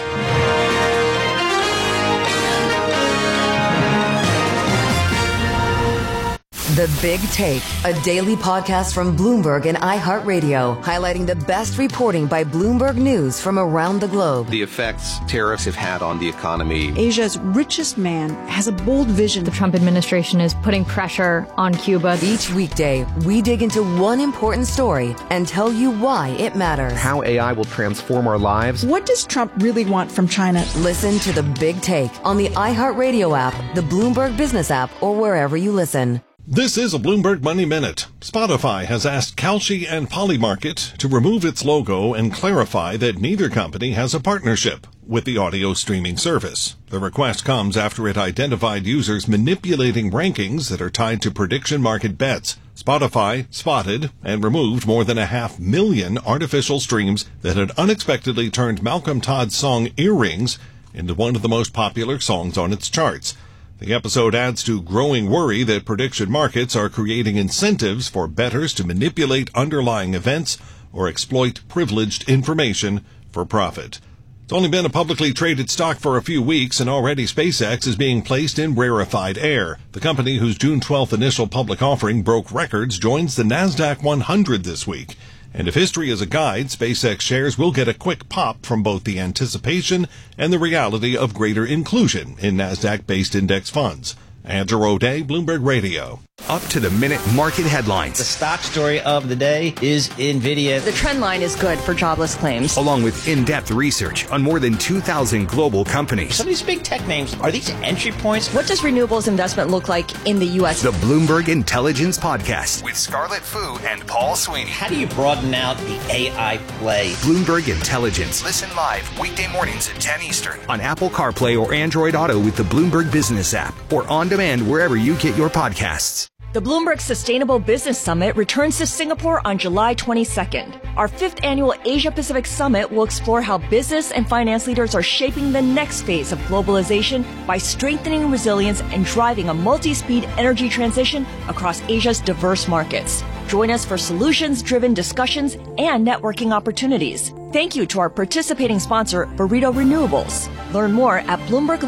Speaker 1: The Big Take, a daily podcast from Bloomberg and iHeartRadio, highlighting the best reporting by Bloomberg News from around the globe.
Speaker 6: The effects tariffs have had on the economy.
Speaker 7: Asia's richest man has a bold vision.
Speaker 8: The Trump administration is putting pressure on Cuba.
Speaker 1: Each weekday, we dig into one important story and tell you why it matters.
Speaker 6: How AI will transform our lives.
Speaker 7: What does Trump really want from China?
Speaker 1: Listen to The Big Take on the iHeartRadio app, the Bloomberg Business app, or wherever you listen.
Speaker 30: This is a Bloomberg Money Minute. Spotify has asked Kalshi and Polymarket to remove its logo and clarify that neither company has a partnership with the audio streaming service. The request comes after it identified users manipulating rankings that are tied to prediction market bets. Spotify spotted and removed more than 500,000 artificial streams that had unexpectedly turned Malcolm Todd's song Earrings into one of the most popular songs on its charts. The episode adds to growing worry that prediction markets are creating incentives for bettors to manipulate underlying events or exploit privileged information for profit. It's only been a publicly traded stock for a few weeks, and already SpaceX is being placed in rarefied air. The company, whose June 12th initial public offering broke records, joins the NASDAQ 100 this week. And if history is a guide, SpaceX shares will get a quick pop from both the anticipation and the reality of greater inclusion in NASDAQ-based index funds. Andrew O'Day, Bloomberg Radio.
Speaker 25: Up-to-the-minute market headlines.
Speaker 9: The stock story of the day is NVIDIA.
Speaker 10: The trend line is good for jobless claims.
Speaker 25: Along with in-depth research on more than 2,000 global companies.
Speaker 9: Some of these big tech names, are these entry points?
Speaker 10: What does renewables investment look like in the U.S.?
Speaker 25: The Bloomberg Intelligence Podcast.
Speaker 27: With Scarlett Fu and Paul Sweeney.
Speaker 9: How do you broaden out the AI play?
Speaker 25: Bloomberg Intelligence.
Speaker 27: Listen live weekday mornings at 10 Eastern.
Speaker 25: On Apple CarPlay or Android Auto with the Bloomberg Business app. Or on demand wherever you get your podcasts.
Speaker 29: The Bloomberg Sustainable Business Summit returns to Singapore on July 22nd. Our 5th annual Asia-Pacific Summit will explore how business and finance leaders are shaping the next phase of globalization by strengthening resilience and driving a multi-speed energy transition across Asia's diverse markets. Join us for solutions-driven discussions and networking opportunities. Thank you to our participating sponsor, Burrito Renewables. Learn more at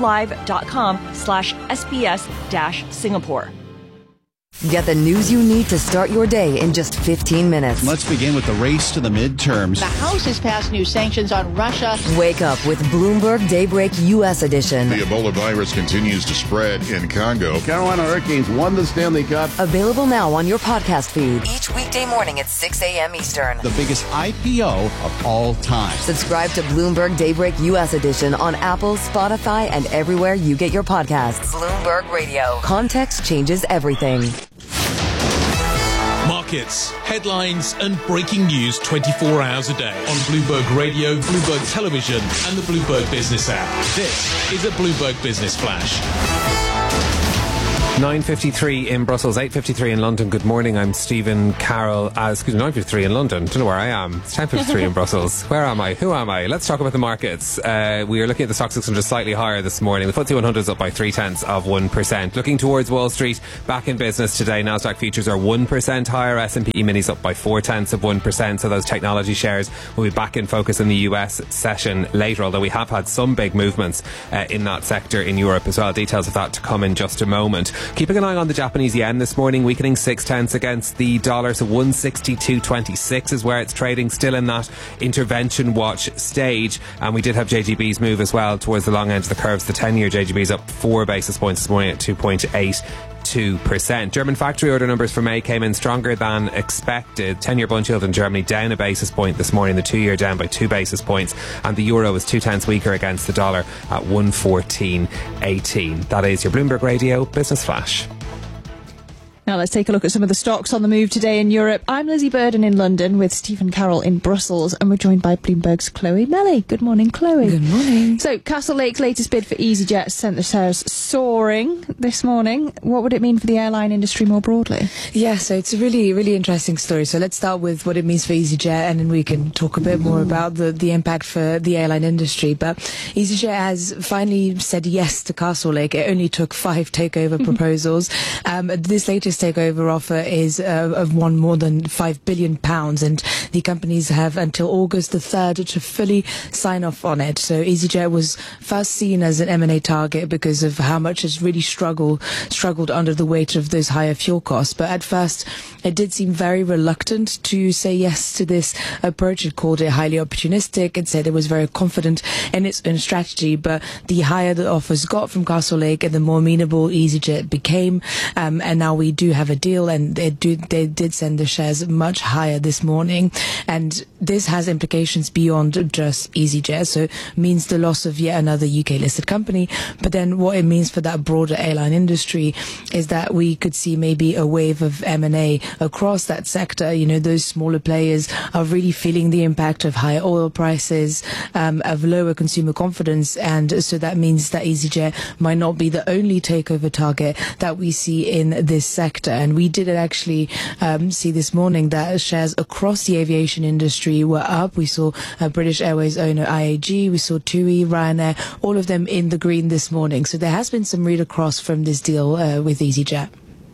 Speaker 29: bloomberglive.com/SBS-Singapore.
Speaker 1: Get the news you need to start your day in just 15 minutes.
Speaker 26: Let's begin with the race to the midterms.
Speaker 11: The House has passed new sanctions on Russia.
Speaker 1: Wake up with Bloomberg Daybreak U.S. edition.
Speaker 12: The Ebola virus continues to spread in Congo.
Speaker 14: Carolina Hurricanes won the Stanley Cup.
Speaker 1: Available now on your podcast feed. Each week weekday morning at 6 a.m. Eastern.
Speaker 26: The biggest IPO of all time.
Speaker 1: Subscribe to Bloomberg Daybreak US Edition on Apple, Spotify, and everywhere you get your podcasts. Bloomberg Radio. Context changes everything.
Speaker 13: Markets, headlines, and breaking news 24 hours a day on Bloomberg Radio, Bloomberg Television, and the Bloomberg Business app. This is a Bloomberg Business Flash.
Speaker 2: 9:53 in Brussels, 8:53 in London. Good morning, I'm Stephen Carroll. 9:53 in London. Don't know where I am. It's 10:53 in Brussels. Where am I? Who am I? Let's talk about the markets. We are looking at the Stoxx 600 slightly higher this morning. The FTSE 100 is up by 0.3%. Looking towards Wall Street, back in business today. Nasdaq futures are 1% higher. S&P minis up by 0.4%. So those technology shares will be back in focus in the US session later, although we have had some big movements in that sector in Europe as well. Details of that to come in just a moment. Keeping an eye on the Japanese yen this morning, weakening 0.6 against the dollar, so 162.26 is where it's trading, still in that intervention watch stage. And we did have JGB's move as well towards the long end of the curves. The 10-year JGB's up 4 basis points this morning at 2.82%. German factory order numbers for May came in stronger than expected. 10-year bond yield in Germany down a basis point this morning, the 2-year down by 2 basis points, and the euro was 0.2 weaker against the dollar at 114.18. That is your Bloomberg Radio Business Flash.
Speaker 3: Now let's take a look at some of the stocks on the move today in Europe. I'm Lizzie Burden in London with Stephen Carroll in Brussels, and we're joined by Bloomberg's Chloe Melly. Good morning, Chloe.
Speaker 14: Good morning.
Speaker 3: So Castle Lake's latest bid for EasyJet sent the shares soaring this morning. What would it mean for the airline industry more broadly?
Speaker 14: Yeah, so it's a really, really interesting story. So let's start with what it means for EasyJet, and then we can talk a bit more about the impact for the airline industry. But EasyJet has finally said yes to Castle Lake. It only took 5 takeover proposals. This latest takeover offer is of won more than £5 billion, and the companies have until August the 3rd to fully sign off on it. So EasyJet was first seen as an M&A target because of how much it's really struggled under the weight of those higher fuel costs. But at first, it did seem very reluctant to say yes to this approach. It called it highly opportunistic. It said it was very confident in its own strategy. But the higher the offers got from Castle Lake, and the more amenable EasyJet became. And now we do have a deal, and they did send the shares much higher this morning. And this has implications beyond just EasyJet. So it means the loss of yet another UK listed company. But then what it means for that broader airline industry is that we could see maybe a wave of M&A across that sector. You know, those smaller players are really feeling the impact of higher oil prices, of lower consumer confidence. And so that means that EasyJet might not be the only takeover target that we see in this sector. And we did actually see this morning that shares across the aviation industry were up. We saw British Airways owner IAG, we saw TUI, Ryanair, all of them in the green this morning. So there has been some read across from this deal with EasyJet.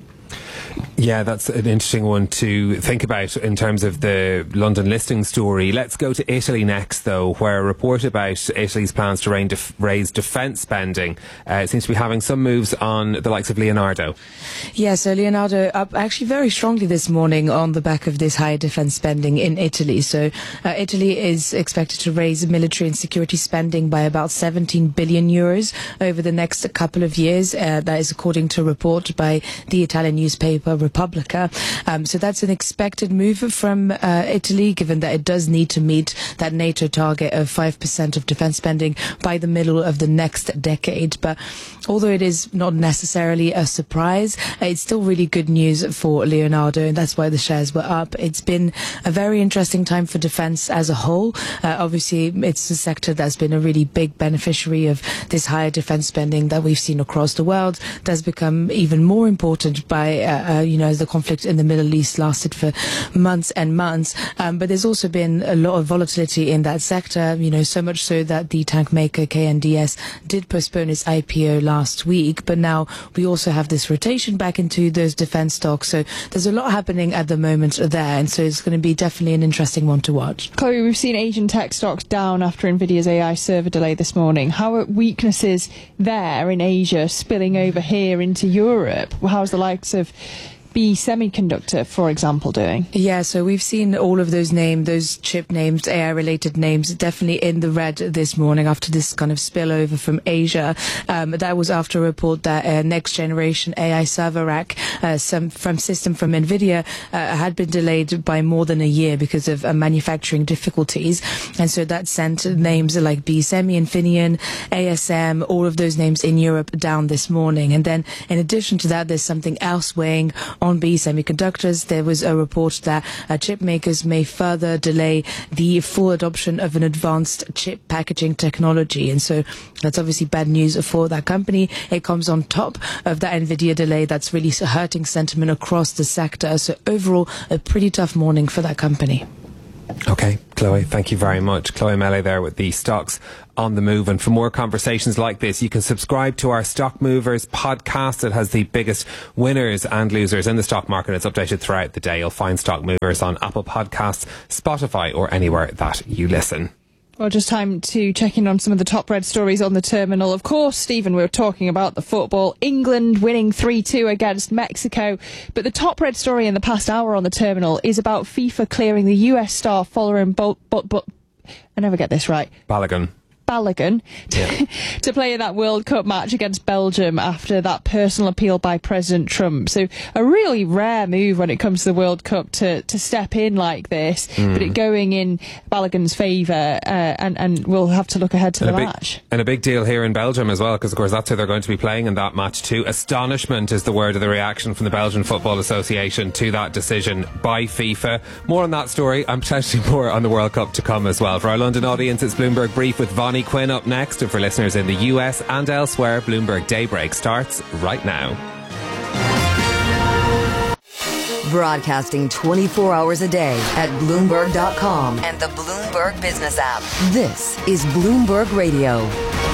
Speaker 2: Yeah, that's an interesting one to think about in terms of the London listing story. Let's go to Italy next, though, where a report about Italy's plans to raise defence spending seems to be having some moves on the likes of Leonardo.
Speaker 14: Yeah, so Leonardo up actually very strongly this morning on the back of this higher defence spending in Italy. So Italy is expected to raise military and security spending by about 17 billion euros over the next couple of years. That is according to a report by the Italian newspaper Repubblica. So that's an expected move from Italy, given that it does need to meet that NATO target of 5% of defence spending by the middle of the next decade. But although it is not necessarily a surprise, it's still really good news for Leonardo, and that's why the shares were up. It's been a very interesting time for defence as a whole. Obviously, it's a sector that's been a really big beneficiary of this higher defence spending that we've seen across the world. That's become even more important by as the conflict in the Middle East lasted for months and months. But there's also been a lot of volatility in that sector, so much so that the tank maker KNDS did postpone its IPO last week. But now we also have this rotation back into those defense stocks. So there's a lot happening at the moment there. And so it's going to be definitely an interesting one to watch.
Speaker 3: Chloe, we've seen Asian tech stocks down after Nvidia's AI server delay this morning. How are weaknesses there in Asia spilling over here into Europe? How's the likes of B Semiconductor, for example, doing?
Speaker 14: Yeah, so we've seen all of those names, those chip names, AI-related names, definitely in the red this morning after this kind of spillover from Asia. That was after a report that next-generation AI server rack system from NVIDIA had been delayed by more than a year because of manufacturing difficulties. And so that sent names like BSemi, Infineon, ASM, all of those names in Europe down this morning. And then in addition to that, there's something else weighing on B Semiconductors. There was a report that chip makers may further delay the full adoption of an advanced chip packaging technology. And so that's obviously bad news for that company. It comes on top of that NVIDIA delay that's really hurting sentiment across the sector. So overall, a pretty tough morning for that company.
Speaker 2: Okay, Chloe, thank you very much. Chloe Mele there with the stocks on the move. And for more conversations like this, you can subscribe to our Stock Movers podcast. It has the biggest winners and losers in the stock market. It's updated throughout the day. You'll find Stock Movers on Apple Podcasts, Spotify, or anywhere that you listen.
Speaker 3: Well, just time to check in on some of the top red stories on the terminal. Of course, Stephen, we were talking about the football. England winning 3-2 against Mexico. But the top red story in the past hour on the terminal is about FIFA clearing the US star following I never get this right. Balogun to play in that World Cup match against Belgium after that personal appeal by President Trump. So a really rare move when it comes to the World Cup to step in like this, but it going in Balogun's favour, and we'll have to look ahead to the match.
Speaker 2: And a big deal here in Belgium as well, because of course that's who they're going to be playing in that match too. Astonishment is the word of the reaction from the Belgian Football Association to that decision by FIFA. More on that story and potentially more on the World Cup to come as well. For our London audience, it's Bloomberg Brief with Vonnie Quinn up next, and for listeners in the US and elsewhere, Bloomberg Daybreak starts right now.
Speaker 1: Broadcasting 24 hours a day at Bloomberg.com and the Bloomberg Business app. This is Bloomberg Radio.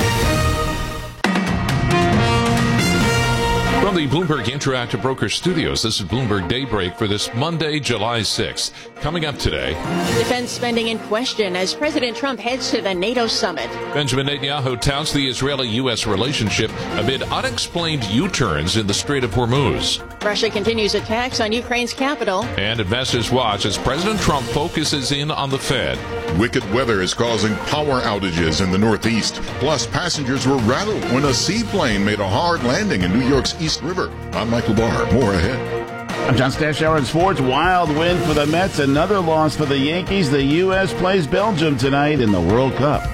Speaker 12: From the Bloomberg Interactive Broker Studios, this is Bloomberg Daybreak for this Monday, July 6th. Coming up today,
Speaker 11: defense spending in question as President Trump heads to the NATO summit.
Speaker 12: Benjamin Netanyahu touts the Israeli-U.S. relationship amid unexplained U-turns in the Strait of Hormuz.
Speaker 11: Russia continues attacks on Ukraine's capital.
Speaker 12: And investors watch as President Trump focuses in on the Fed.
Speaker 27: Wicked weather is causing power outages in the Northeast. Plus, passengers were rattled when a seaplane made a hard landing in New York's East River. I'm Michael Barr. More ahead.
Speaker 15: I'm John Stashower in sports. Wild win for the Mets. Another loss for the Yankees. The U.S. plays Belgium tonight in the World Cup.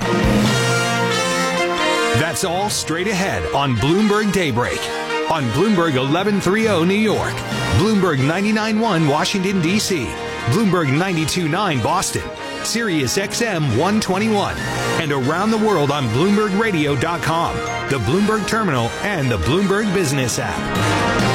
Speaker 25: That's all straight ahead on Bloomberg Daybreak. On Bloomberg 1130 New York, Bloomberg 99.1 Washington, D.C., Bloomberg 92.9 Boston, Sirius XM 121, and around the world on BloombergRadio.com, the Bloomberg Terminal, and the Bloomberg Business app.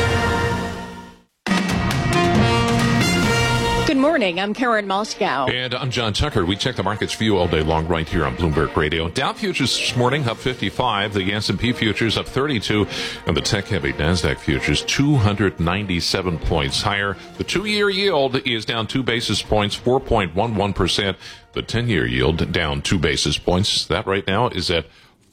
Speaker 11: Good morning. I'm Karen Moscow.
Speaker 12: And I'm John Tucker. We check the market's view all day long right here on Bloomberg Radio. Dow futures this morning up 55. The S&P futures up 32. And the tech-heavy NASDAQ futures 297 points higher. The 2-year yield is down 2 basis points, 4.11%. The 10-year yield down 2 basis points. That right now is at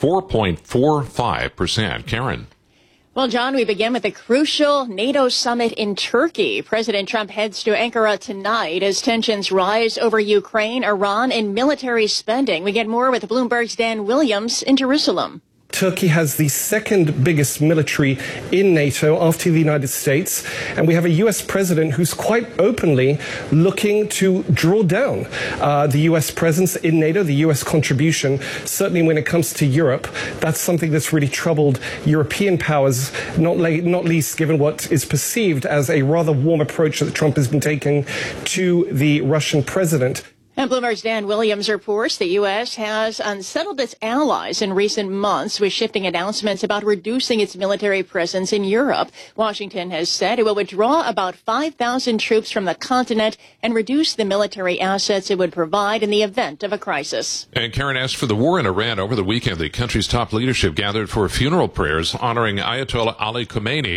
Speaker 12: 4.45%. Karen.
Speaker 11: Well, John, we begin with a crucial NATO summit in Turkey. President Trump heads to Ankara tonight as tensions rise over Ukraine, Iran, and military spending. We get more with Bloomberg's Dan Williams in Jerusalem.
Speaker 16: Turkey has the second biggest military in NATO after the United States, and we have a U.S. president who's quite openly looking to draw down the U.S. presence in NATO, the U.S. contribution. Certainly when it comes to Europe, that's something that's really troubled European powers, not least given what is perceived as a rather warm approach that Trump has been taking to the Russian president.
Speaker 11: And Bloomberg's Dan Williams reports the U.S. has unsettled its allies in recent months with shifting announcements about reducing its military presence in Europe. Washington has said it will withdraw about 5,000 troops from the continent and reduce the military assets it would provide in the event of a crisis.
Speaker 12: And Karen, as for the war in Iran, over the weekend, the country's top leadership gathered for funeral prayers honoring Ayatollah Ali Khamenei.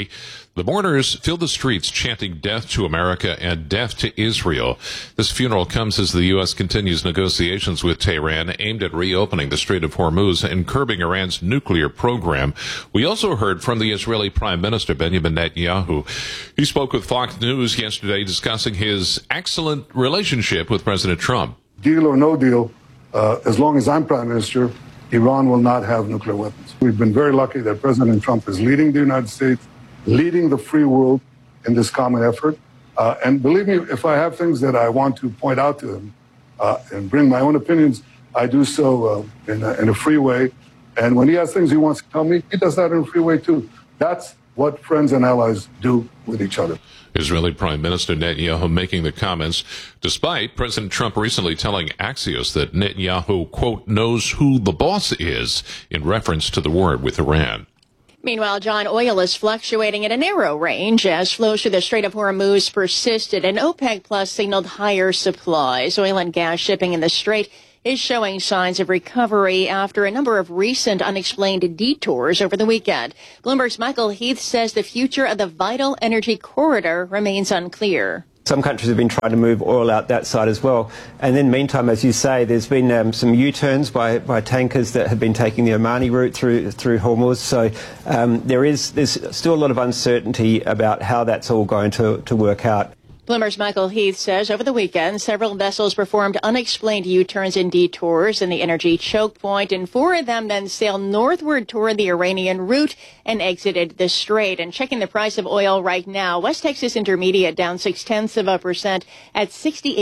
Speaker 12: The mourners filled the streets chanting death to America and death to Israel. This funeral comes as the U.S. continues negotiations with Tehran aimed at reopening the Strait of Hormuz and curbing Iran's nuclear program. We also heard from the Israeli Prime Minister Benjamin Netanyahu. He spoke with Fox News yesterday discussing his excellent relationship with President Trump.
Speaker 4: Deal or no deal, as long as I'm Prime Minister, Iran will not have nuclear weapons. We've been very lucky that President Trump is leading the United States, leading the free world in this common effort. And believe me, if I have things that I want to point out to him and bring my own opinions, I do so in a free way. And when he has things he wants to tell me, he does that in a free way too. That's what friends and allies do with each other.
Speaker 12: Israeli Prime Minister Netanyahu making the comments despite President Trump recently telling Axios that Netanyahu, quote, knows who the boss is in reference to the war with Iran.
Speaker 11: Meanwhile, John, oil is fluctuating at a narrow range as flows through the Strait of Hormuz persisted and OPEC Plus signaled higher supplies. Oil and gas shipping in the Strait is showing signs of recovery after a number of recent unexplained detours over the weekend. Bloomberg's Michael Heath says the future of the vital energy corridor remains unclear.
Speaker 17: Some countries have been trying to move oil out that side as well. And then meantime, as you say, there's been some U-turns by tankers that have been taking the Omani route through Hormuz. So there's still a lot of uncertainty about how that's all going to work out.
Speaker 11: Bloomberg's Michael Heath says over the weekend, several vessels performed unexplained U-turns and detours in the energy choke point, and 4 of them then sailed northward toward the Iranian route and exited the strait. And checking the price of oil right now, West Texas Intermediate down 0.6% at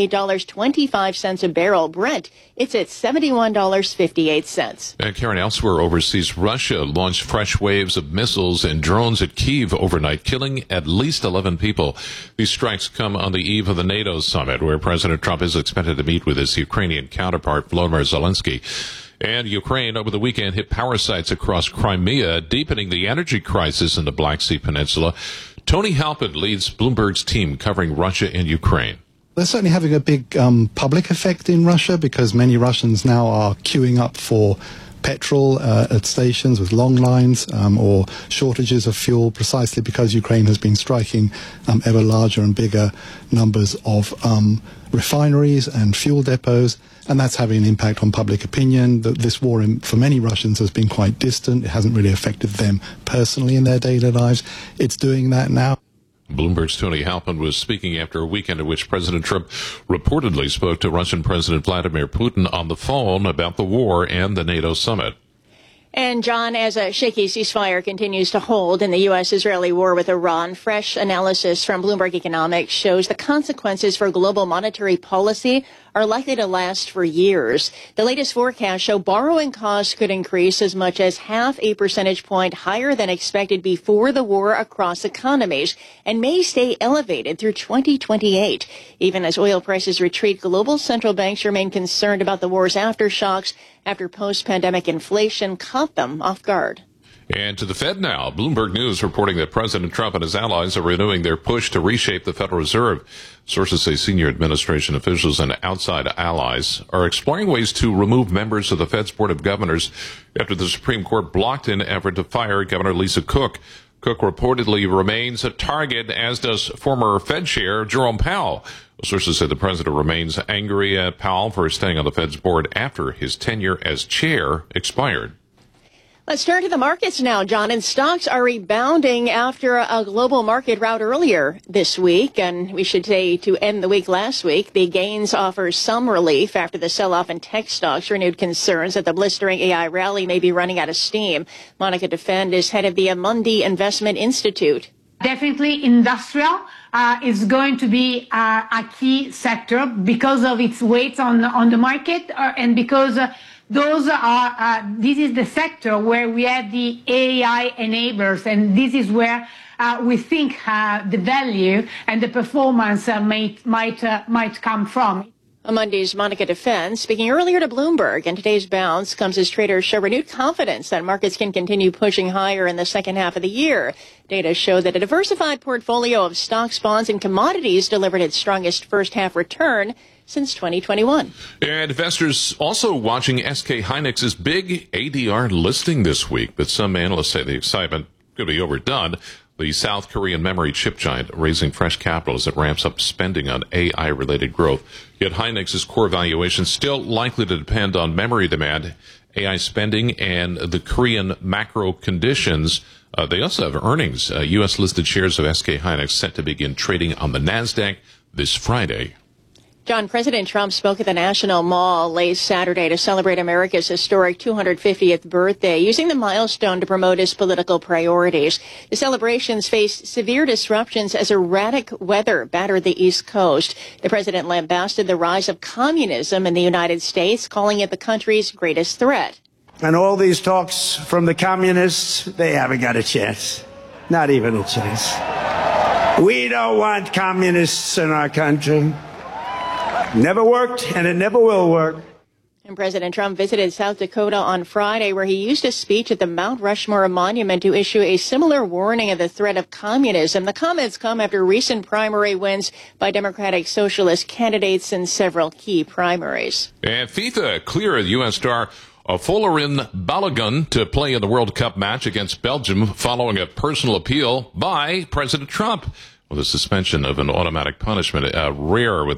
Speaker 11: $68.25 a barrel. Brent, it's at $71.58.
Speaker 12: And Karen, elsewhere overseas, Russia launched fresh waves of missiles and drones at Kyiv overnight, killing at least 11 people. These strikes come on the eve of the NATO summit, where President Trump is expected to meet with his Ukrainian counterpart, Volodymyr Zelensky. And Ukraine over the weekend hit power sites across Crimea, deepening the energy crisis in the Black Sea Peninsula. Tony Halpin leads Bloomberg's team covering Russia and Ukraine.
Speaker 18: They're certainly having a big public effect in Russia because many Russians now are queuing up for petrol at stations with long lines or shortages of fuel, precisely because Ukraine has been striking ever larger and bigger numbers of refineries and fuel depots, and that's having an impact on public opinion. This war for many Russians has been quite distant. It hasn't really affected them personally in their daily lives. It's doing that now.
Speaker 12: Bloomberg's Tony Halpin was speaking after a weekend in which President Trump reportedly spoke to Russian President Vladimir Putin on the phone about the war and the NATO summit.
Speaker 11: And, John, as a shaky ceasefire continues to hold in the U.S.-Israeli war with Iran, fresh analysis from Bloomberg Economics shows the consequences for global monetary policy are likely to last for years. The latest forecasts show borrowing costs could increase as much as 0.5 percentage point higher than expected before the war across economies and may stay elevated through 2028. Even as oil prices retreat, global central banks remain concerned about the war's aftershocks after post-pandemic inflation caught them off guard.
Speaker 12: And to the Fed now, Bloomberg News reporting that President Trump and his allies are renewing their push to reshape the Federal Reserve. Sources say senior administration officials and outside allies are exploring ways to remove members of the Fed's Board of Governors after the Supreme Court blocked an effort to fire Governor Lisa Cook. Cook reportedly remains a target, as does former Fed Chair Jerome Powell. Sources say the president remains angry at Powell for staying on the Fed's board after his tenure as chair expired.
Speaker 11: Let's turn to the markets now, John. And stocks are rebounding after a global market rout earlier this week. And we should say to end the week last week, the gains offer some relief after the sell-off in tech stocks renewed concerns that the blistering AI rally may be running out of steam. Monica Defend is head of the Amundi Investment Institute.
Speaker 19: Definitely industrial is going to be a key sector because of its weight on the market and because those are, this is the sector where we have the AI enablers, and this is where we think the value and the performance might come from.
Speaker 11: Amundi's Monica Defend speaking earlier to Bloomberg, and today's bounce comes as traders show renewed confidence that markets can continue pushing higher in the second half of the year. Data show that a diversified portfolio of stocks, bonds, and commodities delivered its strongest first-half return since 2021.
Speaker 12: And investors also watching SK Hynix's big ADR listing this week, but some analysts say the excitement could be overdone. The South Korean memory chip giant raising fresh capital as it ramps up spending on AI-related growth. Yet Hynix's core valuation still likely to depend on memory demand, AI spending, and the Korean macro conditions. They also have earnings. U.S.-listed shares of SK Hynix set to begin trading on the NASDAQ this Friday.
Speaker 11: John, President Trump spoke at the National Mall late Saturday to celebrate America's historic 250th birthday, using the milestone to promote his political priorities. The celebrations faced severe disruptions as erratic weather battered the East Coast. The president lambasted the rise of communism in the United States, calling it the country's greatest threat.
Speaker 5: And all these talks from the communists, they haven't got a chance. Not even a chance. We don't want communists in our country. Never worked, and it never will work.
Speaker 11: And President Trump visited South Dakota on Friday, where he used a speech at the Mount Rushmore Monument to issue a similar warning of the threat of communism. The comments come after recent primary wins by Democratic Socialist candidates in several key primaries.
Speaker 12: And FIFA cleared U.S. star Folarin Balogun to play in the World Cup match against Belgium following a personal appeal by President Trump. Well, the suspension of an automatic punishment, rare with